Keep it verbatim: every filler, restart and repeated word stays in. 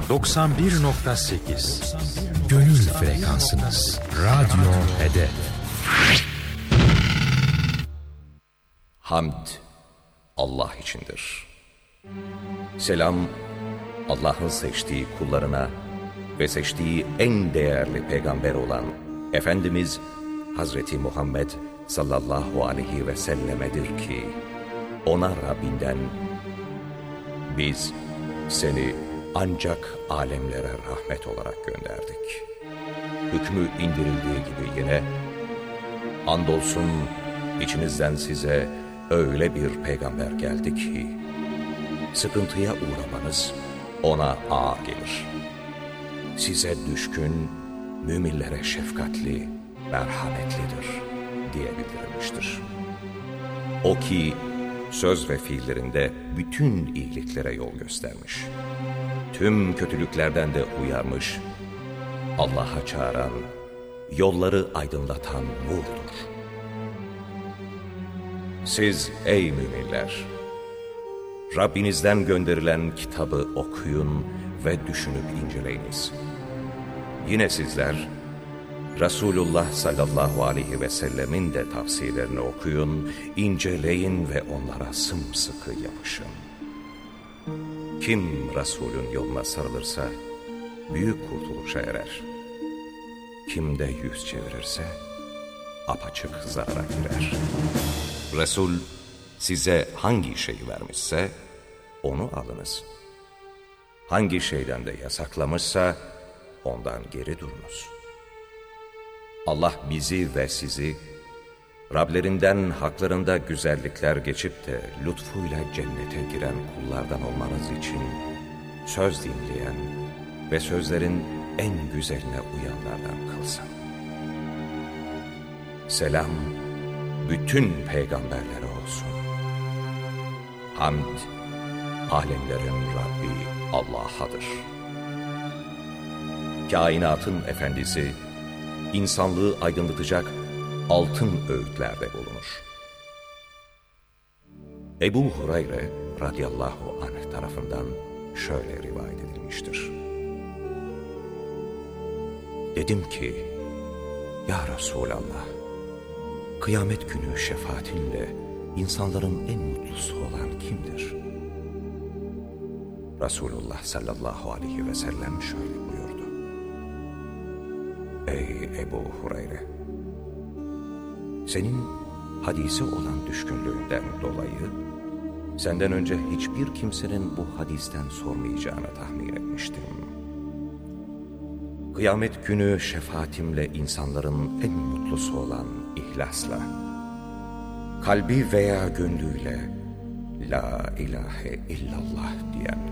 doksan bir nokta sekiz Gönül frekansınız. Radyo Hedef. Hamd Allah içindir. Selam Allah'ın seçtiği kullarına ve seçtiği en değerli peygamber olan Efendimiz Hazreti Muhammed sallallahu aleyhi ve sellemedir ki ona Rabbinden biz seni ancak alemlere rahmet olarak gönderdik. Hükmü indirildiği gibi yine andolsun içinizden size öyle bir peygamber geldi ki sıkıntıya uğramanız ona ağır gelir. Size düşkün, müminlere şefkatli, merhametlidir diye bildirilmiştir. O ki söz ve fiillerinde bütün iyiliklere yol göstermiş. Tüm kötülüklerden de uyarmış, Allah'a çağıran, yolları aydınlatan nurdur. Siz ey müminler, Rabbinizden gönderilen kitabı okuyun ve düşünüp inceleyiniz. Yine sizler, Resulullah sallallahu aleyhi ve sellemin de tavsiyelerini okuyun, inceleyin ve onlara sımsıkı yapışın. Kim Resulün yoluna sarılırsa büyük kurtuluşa erer. Kim de yüz çevirirse apaçık zarara girer. Resul size hangi şeyi vermişse onu alınız. Hangi şeyden de yasaklamışsa ondan geri durunuz. Allah bizi ve sizi Rablerinden haklarında güzellikler geçip de lütfuyla cennete giren kullardan olmanız için söz dinleyen ve sözlerin en güzeline uyanlardan kılsın. Selam bütün peygamberlere olsun. Hamd alemlerin Rabbi Allah'adır. Kainatın efendisi insanlığı aydınlatacak altın öğütlerde bulunur. Ebu Hureyre radıyallahu anh tarafından şöyle rivayet edilmiştir. Dedim ki, ya Resulallah, kıyamet günü şefaatinle insanların en mutlusu olan kimdir? Resulullah sallallahu aleyhi ve sellem şöyle buyurdu. Ey Ebu Hureyre! Senin hadise olan düşkünlüğünden dolayı senden önce hiçbir kimsenin bu hadisten sormayacağını tahmin etmiştim. Kıyamet günü şefaatimle insanların en mutlusu olan ihlasla, kalbi veya gönlüyle La ilahe illallah diyen